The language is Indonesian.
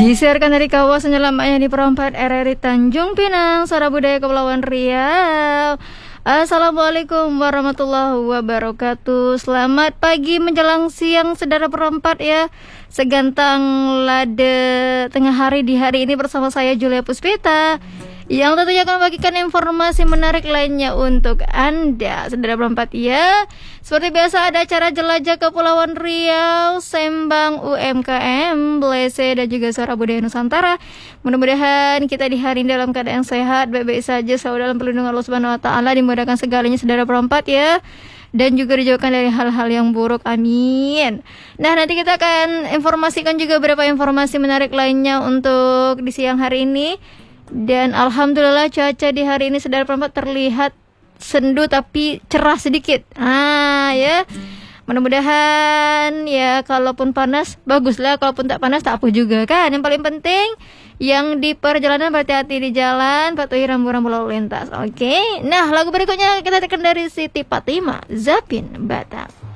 Disiarkan dari kawasan Jalan di Perempat RRI Tanjung Pinang, Suara Budaya Kepulauan Riau. Assalamualaikum warahmatullahi wabarakatuh. Selamat pagi menjelang siang saudara perempat ya. Segantang lade tengah hari di hari ini bersama saya Julia Puspita, yang tentunya akan membagikan informasi menarik lainnya untuk Anda saudara perempat ya. Seperti biasa ada acara jelajah Kepulauan Riau, Sembang UMKM, Blese dan juga Suara Budaya Nusantara. Mudah-mudahan kita di hari ini dalam keadaan sehat, baik-baik saja, selalu dalam perlindungan Allah Subhanahu wa taala, dimudahkan segalanya saudara perempat ya. Dan juga dijauhkan dari hal-hal yang buruk, amin. Nah, nanti kita akan informasikan juga beberapa informasi menarik lainnya untuk di siang hari ini. Dan alhamdulillah cuaca di hari ini saudara perempat terlihat sendu tapi cerah sedikit. Ya. Mudah-mudahan ya, kalaupun panas baguslah, kalaupun tak panas tak apa juga kan. Yang paling penting yang di perjalanan berhati-hati di jalan, patuhi rambu-rambu lalu lintas. Oke. Nah, lagu berikutnya kita tekan dari Siti Fatimah, Zapin Batak.